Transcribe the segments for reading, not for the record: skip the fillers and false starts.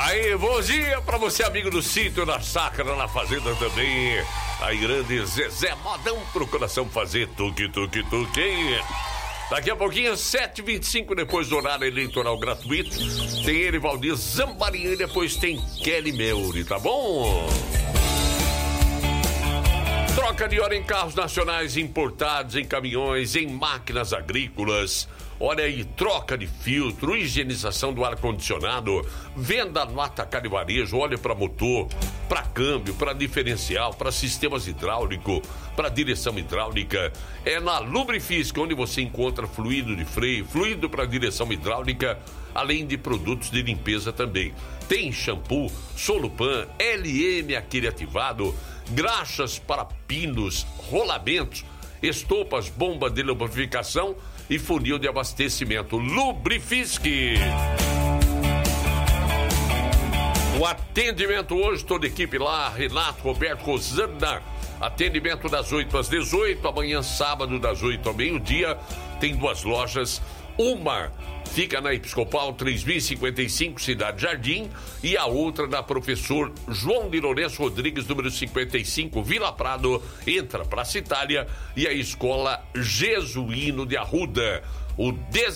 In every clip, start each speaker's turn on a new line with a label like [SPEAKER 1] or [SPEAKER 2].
[SPEAKER 1] Aí, bom dia pra você, amigo do sítio, na chácara, na fazenda também. Aí, grande Zezé, modão pro coração fazer tuque, hein? Daqui a pouquinho, 7h25, depois do horário eleitoral gratuito, tem ele, Valdir Zambarinha, e depois tem Kelly Meuri, tá bom? Troca de hora em carros nacionais importados, em caminhões, em máquinas agrícolas. Olha aí, troca de filtro, higienização do ar-condicionado, venda no atacado e varejo, óleo para motor, para câmbio, para diferencial, para sistemas hidráulicos, para direção hidráulica. É na Lubrifisk, onde você encontra fluido de freio, fluido para direção hidráulica, além de produtos de limpeza também. Tem shampoo, Solupan, LM, aquele ativado, graxas para pinos, rolamentos, estopas, bomba de lubrificação e funil de abastecimento. Lubrifisk. O atendimento hoje, toda a equipe lá, Renato, Roberto, Rosana. Atendimento das 8 às 18, amanhã sábado das 8 ao meio-dia. Tem duas lojas. Uma fica na Episcopal 3055, Cidade Jardim, e a outra na Professor João de Lourenço Rodrigues, número 55, Vila Prado, entra para a Itália, e a Escola Jesuíno de Arruda, o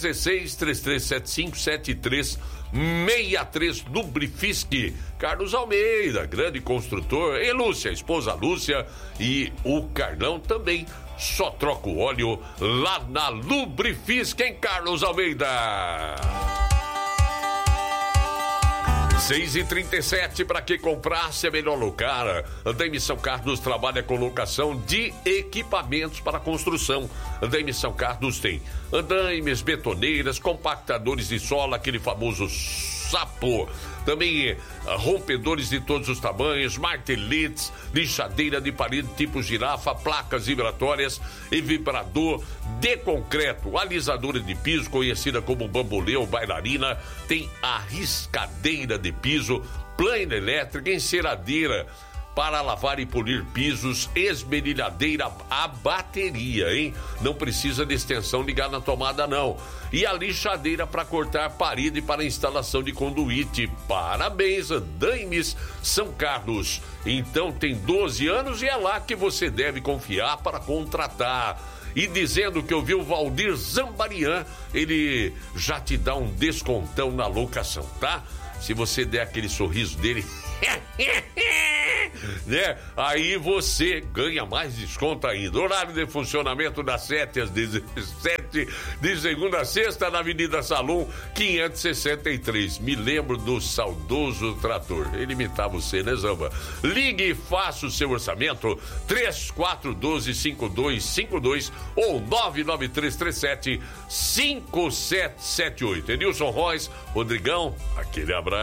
[SPEAKER 1] 16-3375-7363, Lubrifisk. Carlos Almeida, grande construtor, e Lúcia, a esposa Lúcia, e o Carlão também. Só troca o óleo lá na Lubrifisk, em Carlos Almeida. 6h37, para que comprasse é melhor locar. Andaime São Carlos trabalha com locação de equipamentos para construção. Andaime São Carlos tem andaimes, betoneiras, compactadores de solo, aquele famoso sapo. Também rompedores de todos os tamanhos, marteletes, lixadeira de parede tipo girafa, placas vibratórias e vibrador de concreto, alisadora de piso, conhecida como bambolê, bailarina, tem a riscadeira de piso, plana elétrica, enceradeira para lavar e polir pisos, esmerilhadeira a bateria, hein? Não precisa de extensão ligada na tomada, não. E a lixadeira para cortar parede para instalação de conduíte. Parabéns, Andaimes São Carlos. Então tem 12 anos e é lá que você deve confiar para contratar. E dizendo que ouviu o Valdir Zambarian, ele já te dá um descontão na locação, tá? Se você der aquele sorriso dele, né? Aí você ganha mais desconto ainda. Horário de funcionamento das 7 às 17, de segunda a sexta, na Avenida Salum 563. Me lembro do saudoso trator. Ele imitava você, né, Zamba? Ligue e faça o seu orçamento 3412-5252 ou 99337-5778. Edilson Royce, Rodrigão, aquele abraço.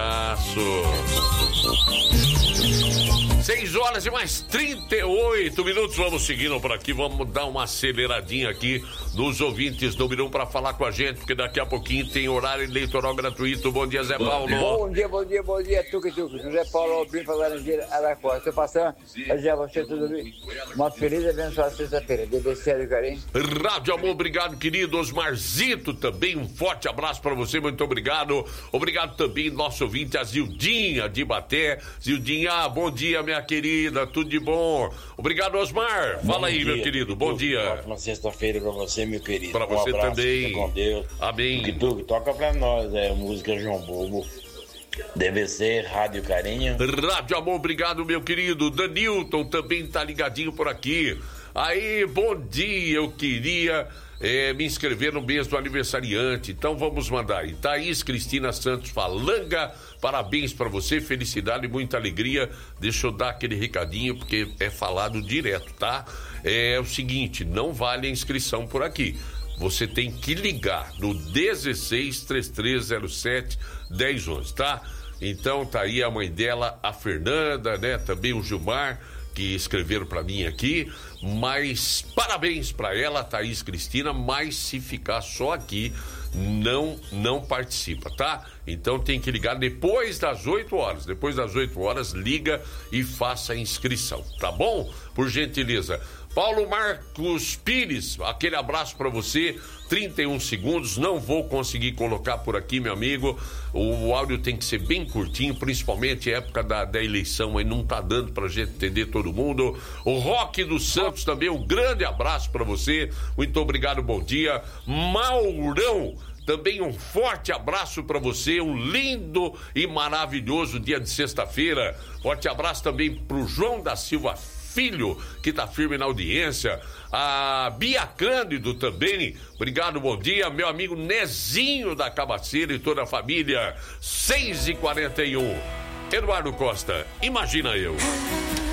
[SPEAKER 1] 6 horas e mais 38 minutos. Vamos seguindo por aqui. Vamos dar uma aceleradinha aqui nos ouvintes do Birum para falar com a gente, porque daqui a pouquinho tem horário eleitoral gratuito. Bom dia, Zé Paulo.
[SPEAKER 2] Bom dia, tuque. José Paulo Albino para Laranjeira, Araquara. Estou passando a dizer a você tudo bem. Uma feliz e abençoada sexta-feira. DBC do Carinho.
[SPEAKER 1] Rádio Amor, obrigado, querido. Osmarzito também, um forte abraço para você, muito obrigado. Obrigado também, nosso ouvinte, a Zildinha de Baté. Zildinha, bom dia, minha querida, tudo de bom. Obrigado, Osmar. Fala aí, meu querido, bom dia.
[SPEAKER 3] Ótima sexta-feira pra você, meu querido.
[SPEAKER 1] Pra você
[SPEAKER 3] abraço,
[SPEAKER 1] também.
[SPEAKER 3] fica com Deus.
[SPEAKER 1] Amém.
[SPEAKER 3] Tuque, toca pra nós, música João Bobo. DVC, Rádio Carinho.
[SPEAKER 1] Rádio Amor, obrigado, meu querido. Danilton também tá ligadinho por aqui. Aí, bom dia, eu queria me inscrever no mês do aniversariante, então vamos mandar aí. Thaís Cristina Santos Falanga, parabéns pra você, felicidade e muita alegria. Deixa eu dar aquele recadinho, porque é falado direto, tá? É o seguinte, não vale a inscrição por aqui. Você tem que ligar no 16-3307-1011, tá? Então tá aí a mãe dela, a Fernanda, né? Também o Gilmar, que escreveram para mim aqui, mas parabéns para ela, Thaís Cristina, mas se ficar só aqui, não participa, tá? Então tem que ligar depois das 8 horas, liga e faça a inscrição, tá bom? Por gentileza. Paulo Marcos Pires, aquele abraço para você. 31 segundos, não vou conseguir colocar por aqui, meu amigo. O áudio tem que ser bem curtinho, principalmente época da eleição, aí não tá dando pra gente entender todo mundo. O Roque dos Santos também, um grande abraço para você. Muito obrigado, bom dia. Maurão, também um forte abraço para você, um lindo e maravilhoso dia de sexta-feira. Forte abraço também pro João da Silva Filho, que tá firme na audiência. A Bia Cândido também, obrigado, bom dia. Meu amigo Nezinho da Cabaceira e toda a família. 6h41. Eduardo Costa, imagina eu.